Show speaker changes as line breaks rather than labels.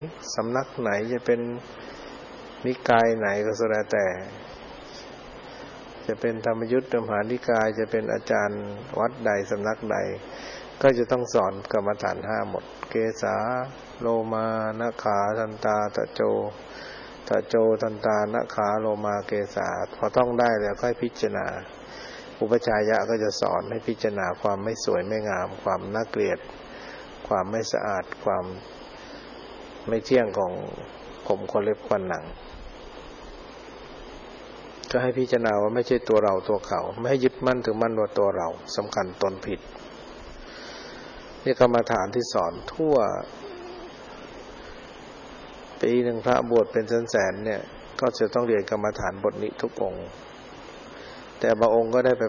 สำนักไหนจะเป็นนิกายไหนก็สุดแล้วแต่จะเป็นธรรมยุทธมหานิกายจะเป็นอาจารย์วัดใดสำนักใดก็จะต้องสอนกรรมฐาน5หมดเกสาโลมานะขาทันตาตะโจทันตานะขาโลมาเกสาพอต้องได้แล้วค่อยพิจารณาอุปชายะก็จะสอนให้พิจารณาความไม่สวยไม่งามความน่าเกลียดความไม่สะอาดความไม่เที่ยงของผมขนเล็บฟันหนังก็ให้พิจารณาว่าไม่ใช่ตัวเราตัวเขาไม่ให้ยึดมั่นถือมั่นว่าตัวเราสำคัญตนผิดนี่กรรมฐานที่สอนทั่วปีหนึ่งพระบวชเป็นแสนๆเนี่ยก็จะต้องเรียนกรรมฐานบทนี้ทุกองค์แต่บางองค์ก็ได้ไป